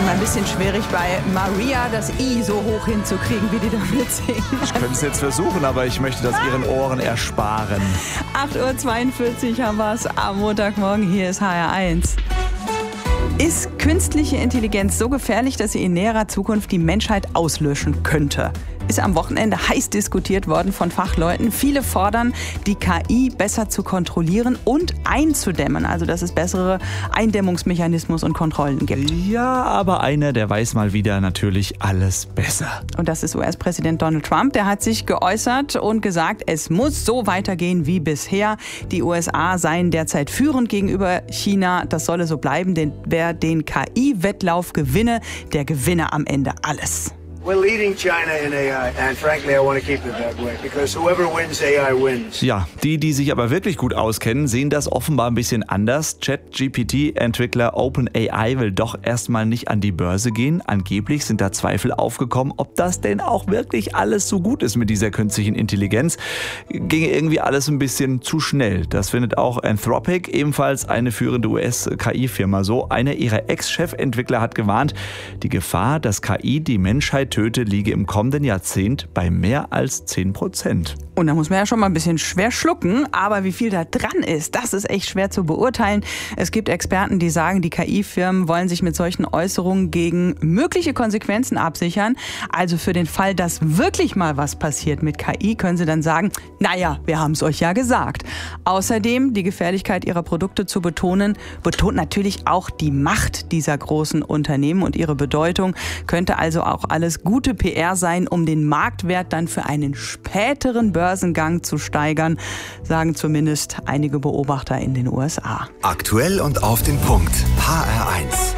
manchmal ein bisschen schwierig bei Maria das I so hoch hinzukriegen, wie die damit singen. Ich könnte es jetzt versuchen, aber ich möchte das Ihren Ohren ersparen. 8:42 Uhr haben wir es am Montagmorgen. Hier ist HR1. Ist künstliche Intelligenz so gefährlich, dass sie in näherer Zukunft die Menschheit auslöschen könnte? Ist am Wochenende heiß diskutiert worden von Fachleuten. Viele fordern, die KI besser zu kontrollieren und einzudämmen. Also, dass es bessere Eindämmungsmechanismus und Kontrollen gibt. Ja, aber einer, der weiß mal wieder natürlich alles besser. Und das ist US-Präsident Donald Trump. Der hat sich geäußert und gesagt, es muss so weitergehen wie bisher. Die USA seien derzeit führend gegenüber China. Das solle so bleiben, denn wer den KI-Wettlauf gewinne, der gewinne am Ende alles. We're leading China in AI, and frankly, I want to keep it that way, because whoever wins AI wins. Ja, die sich aber wirklich gut auskennen, sehen das offenbar ein bisschen anders. ChatGPT-Entwickler OpenAI will doch erstmal nicht an die Börse gehen. Angeblich sind da Zweifel aufgekommen, ob das denn auch wirklich alles so gut ist mit dieser künstlichen Intelligenz. Ginge irgendwie alles ein bisschen zu schnell. Das findet auch Anthropic, ebenfalls eine führende US-KI-Firma, so. Einer ihrer Ex-Chefentwickler hat gewarnt, die Gefahr, dass KI die Menschheit töte, liege im kommenden Jahrzehnt bei mehr als 10%. Und da muss man ja schon mal ein bisschen schwer schlucken, aber wie viel da dran ist, das ist echt schwer zu beurteilen. Es gibt Experten, die sagen, die KI-Firmen wollen sich mit solchen Äußerungen gegen mögliche Konsequenzen absichern. Also für den Fall, dass wirklich mal was passiert mit KI, können sie dann sagen, naja, wir haben es euch ja gesagt. Außerdem, die Gefährlichkeit ihrer Produkte zu betonen, betont natürlich auch die Macht dieser großen Unternehmen und ihre Bedeutung. Könnte also auch alles gute PR sein, um den Marktwert dann für einen späteren Börsengang zu steigern, sagen zumindest einige Beobachter in den USA. Aktuell und auf den Punkt. HR1.